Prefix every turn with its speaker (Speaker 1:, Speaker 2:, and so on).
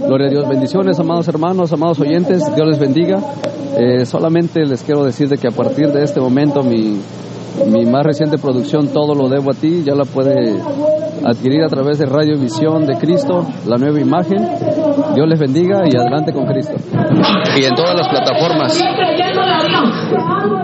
Speaker 1: Gloria a Dios. Bendiciones, amados hermanos, amados oyentes. Dios les bendiga. Solamente les quiero decir de que a partir de este momento mi más reciente producción, Todo lo debo a ti, ya la puede adquirir a través de Radio Visión de Cristo, La Nueva Imagen. Dios les bendiga y adelante con Cristo. Y en todas las plataformas.